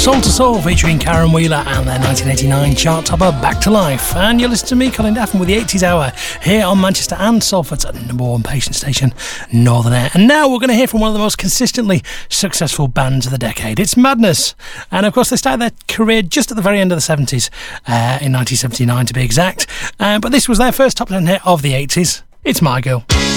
Soul to Soul featuring Karen Wheeler and their 1989 chart topper Back to Life. And you're listening to me, Colin Daffin, with the 80s Hour here on Manchester and Salford's number one patient station, Northern Air. And now we're going to hear from one of the most consistently successful bands of the decade. It's Madness. And of course, they started their career just at the very end of the 70s, in 1979 to be exact. But this was their first top 10 hit of the 80s. It's My Girl.